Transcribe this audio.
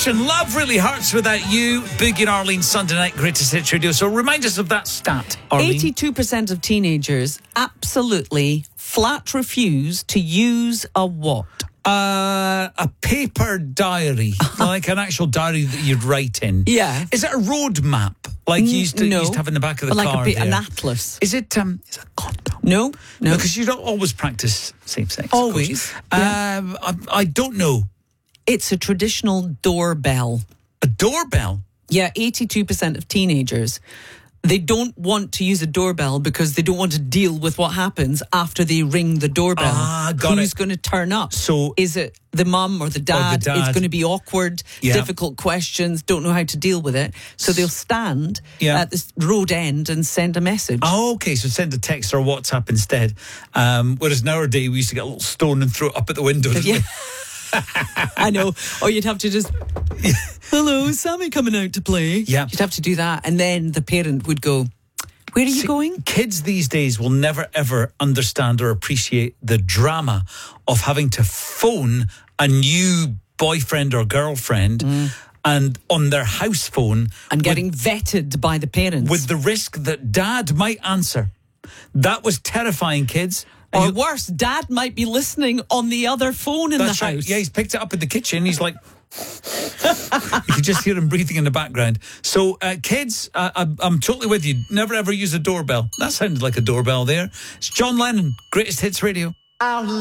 Question, love really hurts without you. Boogie and Arlene, Sunday night, Greatest Hits Radio. So remind us of that stat, Arlene. 82% of teenagers absolutely flat refuse to use a what? A paper diary, like an actual diary that you'd write in. Yeah. Is it a road map, like you used to have in the back of the car? Like an atlas. Is it condom? No. Because you don't always practice safe sex. Always. Yeah. I don't know. It's a traditional doorbell. A doorbell? Yeah, 82% of teenagers, they don't want to use a doorbell because they don't want to deal with what happens after they ring the doorbell. Who's going to turn up? So is it the mum or the dad? It's going to be awkward, difficult questions, don't know how to deal with it. So they'll stand at the road end and send a message. Oh, okay. So send a text or WhatsApp instead. Whereas nowadays we used to get a little stone and throw it up at the window. I know. Or you'd have to just, hello, is Sammy coming out to play? Yeah. You'd have to do that. And then the parent would go, where are you going? Kids these days will never, ever understand or appreciate the drama of having to phone a new boyfriend or girlfriend and on their house phone. And getting vetted by the parents. With the risk that dad might answer. That was terrifying, kids. Or worse, dad might be listening on the other phone in the house. Right. Yeah, he's picked it up in the kitchen. He's like... You can just hear him breathing in the background. So, kids, I'm totally with you. Never, ever use a doorbell. That sounded like a doorbell there. It's John Lennon, Greatest Hits Radio.